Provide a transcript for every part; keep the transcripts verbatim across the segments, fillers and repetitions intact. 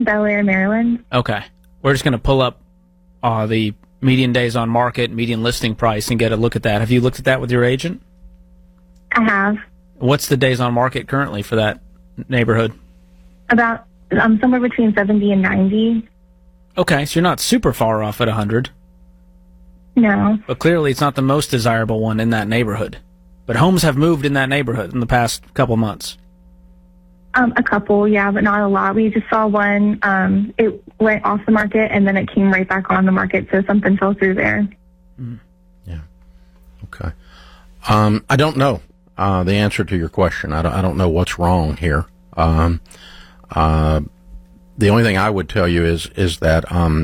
Bel Air, Maryland. Okay. We're just going to pull up uh, the median days on market, median listing price, and get a look at that. Have you looked at that with your agent? I have. What's the days on market currently for that neighborhood? About um, somewhere between seventy and ninety. Okay, so you're not super far off at one hundred. No. But clearly it's not the most desirable one in that neighborhood. But homes have moved in that neighborhood in the past couple months. Um, a couple, yeah, but not a lot. We just saw one. Um, it went off the market, and then it came right back on the market, so something fell through there. Mm. Yeah. Okay. Um, I don't know uh, the answer to your question. I don't, I don't know what's wrong here. Um, uh, the only thing I would tell you is is that um,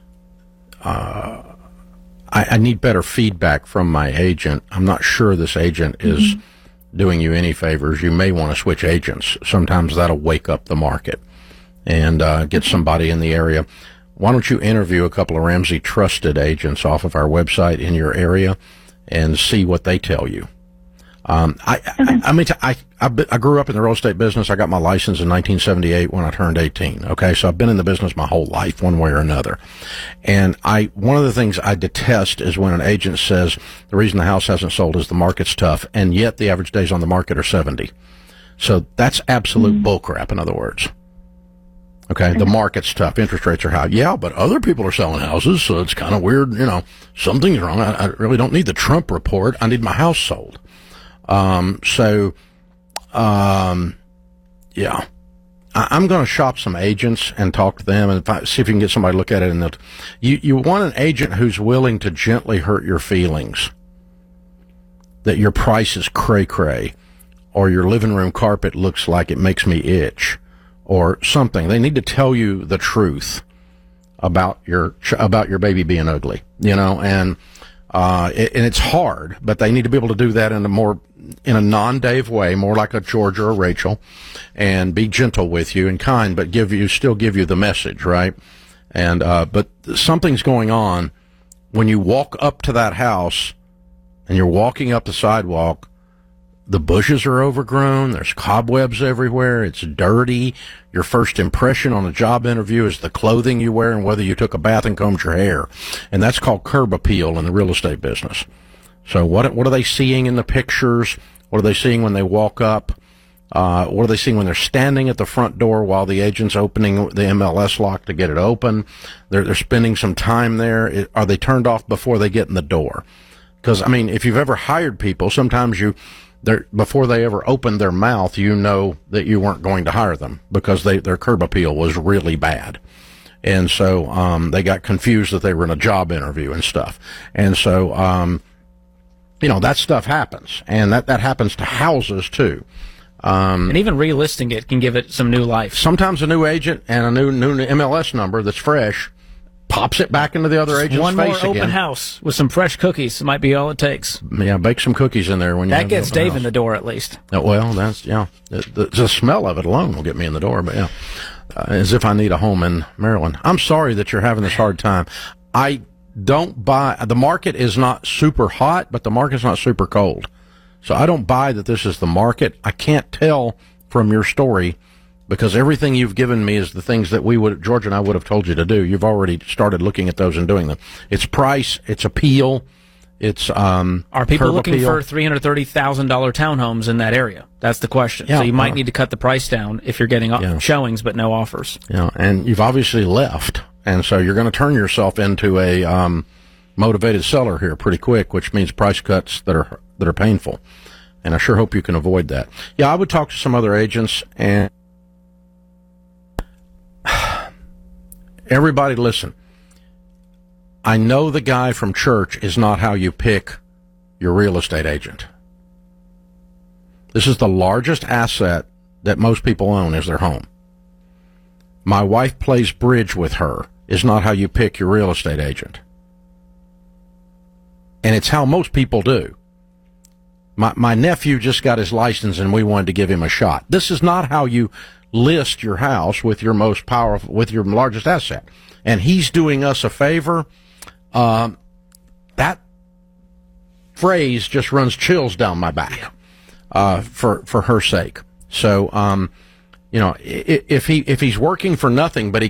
uh, I, I need better feedback from my agent. I'm not sure this agent is mm-hmm. doing you any favors. You may want to switch agents. Sometimes that'll wake up the market and uh, get somebody in the area. Why don't you interview a couple of Ramsey trusted agents off of our website in your area and see what they tell you? Um, I, I, I mean, I, I, I grew up in the real estate business. I got my license in nineteen seventy-eight when I turned eighteen. Okay. So I've been in the business my whole life, one way or another. And I, one of the things I detest is when an agent says the reason the house hasn't sold is the market's tough, and yet the average days on the market are seventy. So that's absolute mm-hmm. bullcrap, in other words. Okay. The market's tough. Interest rates are high. Yeah, but other people are selling houses. So it's kind of weird. You know, something's wrong. I, I really don't need the Trump report. I need my house sold. Um, so, um, yeah, I, I'm going to shop some agents and talk to them and fi- see if you can get somebody to look at it. And you, you want an agent who's willing to gently hurt your feelings, that your price is cray cray, or your living room carpet looks like it makes me itch, or something. They need to tell you the truth about your, about your baby being ugly, you know, and, uh, it, and it's hard, but they need to be able to do that in a more, in a non-Dave way, more like a George or a Rachel, and be gentle with you and kind, but give you, still give you the message, right? And, uh, but something's going on when you walk up to that house and you're walking up the sidewalk. The bushes are overgrown. There's cobwebs everywhere. It's dirty. Your first impression on a job interview is the clothing you wear and whether you took a bath and combed your hair. And that's called curb appeal in the real estate business. So what what are they seeing in the pictures? What are they seeing when they walk up? Uh, what are they seeing when they're standing at the front door while the agent's opening the M L S lock to get it open? They're, they're spending some time there. It, are they turned off before they get in the door? Because, I mean, if you've ever hired people, sometimes you... They're, before they ever opened their mouth, you know that you weren't going to hire them because they, their curb appeal was really bad. And so um, they got confused that they were in a job interview and stuff. And so, um, you know, that stuff happens. And that, that happens to houses, too. Um, and even relisting it can give it some new life. Sometimes a new agent and a new, new M L S number that's fresh pops it back into the other agent's One face more again. open house with some fresh cookies might be all it takes. Yeah, bake some cookies in there when you that have gets the open Dave house. in the door at least. Uh, well, that's yeah. The, the, the smell of it alone will get me in the door. But yeah, uh, as if I need a home in Maryland. I'm sorry that you're having this hard time. I don't buy. The market is not super hot, but the market's not super cold. So I don't buy that this is the market. I can't tell from your story. Because everything you've given me is the things that we would, George and I would have told you to do. You've already started looking at those and doing them. It's price, it's appeal, it's um. Are people curb looking appeal. for three hundred thirty thousand dollar townhomes in that area? That's the question. Yeah, so you might uh, need to cut the price down if you're getting yeah. showings but no offers. Yeah, and you've obviously left, and so you're going to turn yourself into a um, motivated seller here pretty quick, which means price cuts that are that are painful. And I sure hope you can avoid that. Yeah, I would talk to some other agents and. Everybody listen. I know the guy from church is not how you pick your real estate agent. This is the largest asset that most people own is their home. My wife plays bridge with her is not how you pick your real estate agent. And it's how most people do. My, my nephew just got his license and we wanted to give him a shot. This is not how you list your house with your most powerful, with your largest asset. And he's doing us a favor. Um, that phrase just runs chills down my back, uh, for, for her sake. So, um, you know, if he if he's working for nothing, but he